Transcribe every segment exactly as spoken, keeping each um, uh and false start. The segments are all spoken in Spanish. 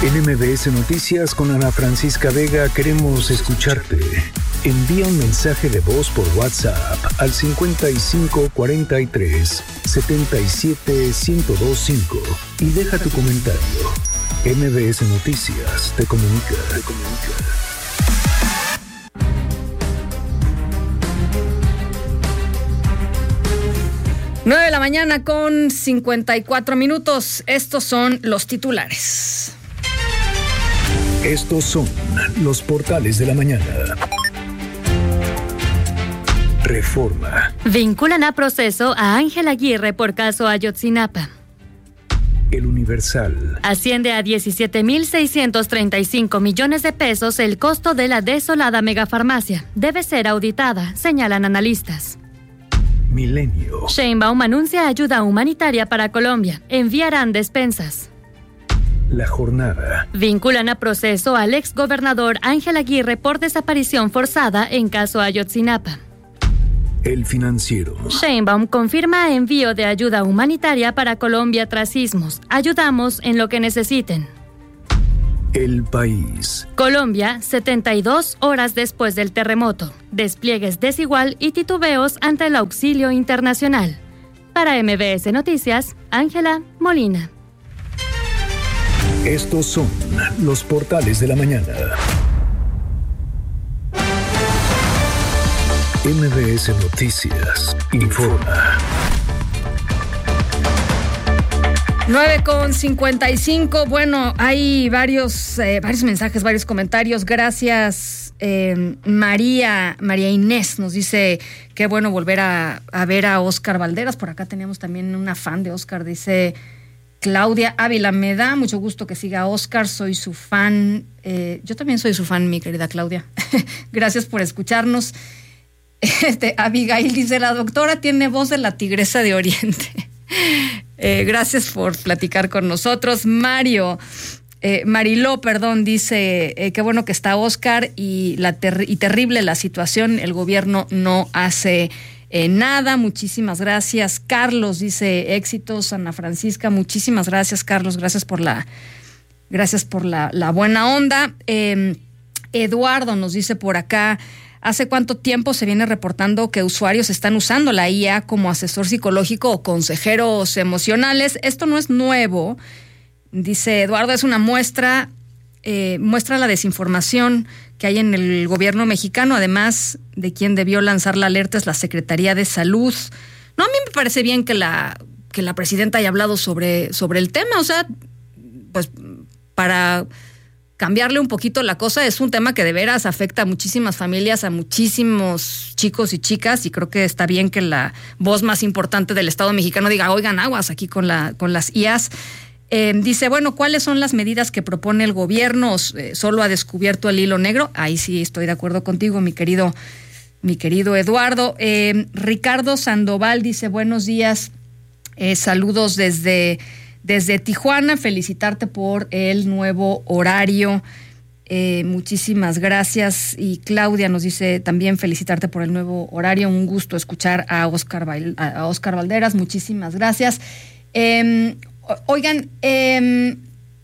En M B S Noticias con Ana Francisca Vega queremos escucharte. Envía un mensaje de voz por WhatsApp al cincuenta y cinco cuarenta y tres setenta y siete ciento veinticinco y deja tu comentario. M B S Noticias te comunica, te comunica. nueve de la mañana con cincuenta y cuatro minutos. Estos son los titulares. Estos son los portales de la mañana. Reforma. Vinculan a proceso a Ángel Aguirre por caso Ayotzinapa. El Universal. Asciende a diecisiete mil seiscientos treinta y cinco millones de pesos el costo de la desolada megafarmacia. Debe ser auditada, señalan analistas. Milenio. Sheinbaum anuncia ayuda humanitaria para Colombia. Enviarán despensas. La Jornada. Vinculan a proceso al exgobernador Ángel Aguirre por desaparición forzada en caso Ayotzinapa. El Financiero. Sheinbaum confirma envío de ayuda humanitaria para Colombia tras sismos. Ayudamos en lo que necesiten. El País. Colombia, setenta y dos horas después del terremoto. Despliegues desigual y titubeos ante el auxilio internacional. Para M B S Noticias, Ángela Molina. Estos son los portales de la mañana. M B S Noticias informa. nueve con cincuenta y cinco. Bueno, hay varios, eh, varios mensajes, varios comentarios. Gracias, eh, María, María Inés nos dice qué bueno volver a, a ver a Óscar Valderas. Por acá teníamos también una fan de Óscar, dice Claudia Ávila. Me da mucho gusto que siga a Óscar, soy su fan. Eh, yo también soy su fan, mi querida Claudia. Gracias por escucharnos. Este, Abigail dice, la doctora tiene voz de la tigresa de Oriente. Eh, gracias por platicar con nosotros. Mario, eh, Mariló, perdón, dice, eh, qué bueno que está Óscar y, la ter- y terrible la situación, el gobierno no hace eh, nada. Muchísimas gracias. Carlos dice, éxitos, Ana Francisca. Muchísimas gracias, Carlos, gracias por la, gracias por la, la buena onda. Eh, Eduardo nos dice por acá, ¿hace cuánto tiempo se viene reportando que usuarios están usando la I A como asesor psicológico o consejeros emocionales? Esto no es nuevo, dice Eduardo, es una muestra, eh, muestra la desinformación que hay en el gobierno mexicano, además de quien debió lanzar la alerta es la Secretaría de Salud. No, a mí me parece bien que la, que la presidenta haya hablado sobre, sobre el tema, o sea, pues para cambiarle un poquito la cosa, es un tema que de veras afecta a muchísimas familias, a muchísimos chicos y chicas, y creo que está bien que la voz más importante del Estado mexicano diga, oigan, aguas aquí con la con las I As. Eh, dice, bueno, ¿cuáles son las medidas que propone el gobierno? Eh, ¿Solo ha descubierto el hilo negro? Ahí sí estoy de acuerdo contigo, mi querido, mi querido Eduardo. Eh, Ricardo Sandoval dice, buenos días, eh, saludos desde... Desde Tijuana, felicitarte por el nuevo horario. Eh, muchísimas gracias. Y Claudia nos dice también felicitarte por el nuevo horario. Un gusto escuchar a Óscar, a Óscar Valderas. Muchísimas gracias. Eh, oigan, eh,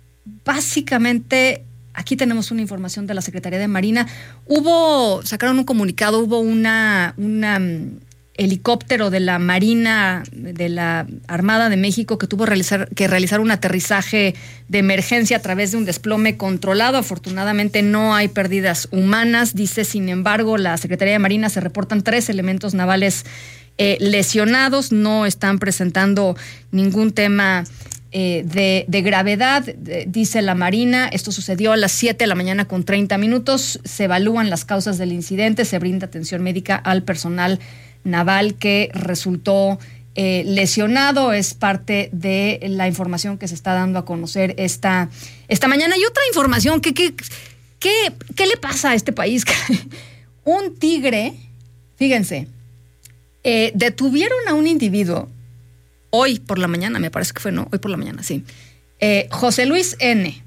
básicamente aquí tenemos una información de la Secretaría de Marina. Hubo, sacaron un comunicado, hubo una... una helicóptero de la Marina, de la Armada de México, que tuvo realizar, que realizar un aterrizaje de emergencia a través de un desplome controlado. Afortunadamente no hay pérdidas humanas. Dice, sin embargo, la Secretaría de Marina se reportan tres elementos navales eh, lesionados. No están presentando ningún tema eh, de, de gravedad, de, dice la Marina. Esto sucedió a las siete de la mañana con treinta minutos. Se evalúan las causas del incidente, se brinda atención médica al personal naval que resultó eh, lesionado. Es parte de la información que se está dando a conocer esta, esta mañana. Y otra información, ¿qué, qué, qué, qué le pasa a este país? Un tigre, fíjense, eh, detuvieron a un individuo hoy por la mañana, me parece que fue, no, hoy por la mañana, sí. Eh, José Luis N.,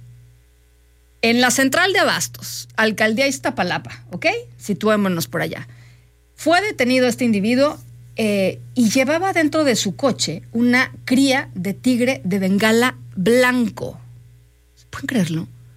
en la central de Abastos, alcaldía Iztapalapa, ¿ok? Situémonos por allá. Fue detenido este individuo eh, y llevaba dentro de su coche una cría de tigre de Bengala blanco. ¿Pueden creerlo?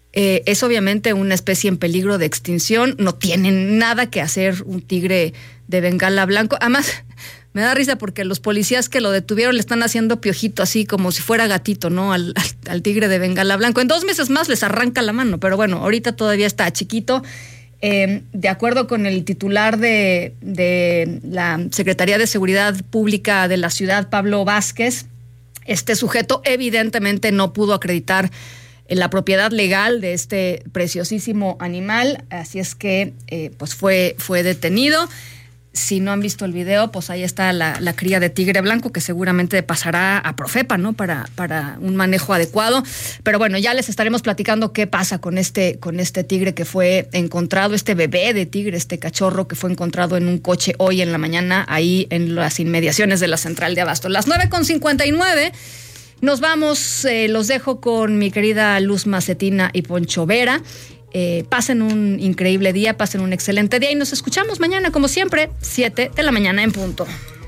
Eh, es obviamente una especie en peligro de extinción. No tiene nada que hacer un tigre de Bengala blanco. Además, me da risa porque los policías que lo detuvieron le están haciendo piojito así como si fuera gatito, ¿no? Al, al, al tigre de Bengala blanco. En dos meses más les arranca la mano, pero bueno, ahorita todavía está chiquito. Eh, de acuerdo con el titular de, de la Secretaría de Seguridad Pública de la ciudad, Pablo Vázquez, este sujeto evidentemente no pudo acreditar la propiedad legal de este preciosísimo animal, así es que eh, pues fue, fue detenido. Si no han visto el video, pues ahí está la, la cría de tigre blanco que seguramente pasará a Profepa, ¿no? Para, para un manejo adecuado. Pero bueno, ya les estaremos platicando qué pasa con este, con este tigre que fue encontrado, este bebé de tigre, este cachorro que fue encontrado en un coche hoy en la mañana, ahí en las inmediaciones de la central de Abasto. Las nueve con cincuenta y nueve. Nos vamos, eh, los dejo con mi querida Luz Macetina y Poncho Vera. Eh, pasen un increíble día, pasen un excelente día y nos escuchamos mañana, como siempre, siete de la mañana en punto.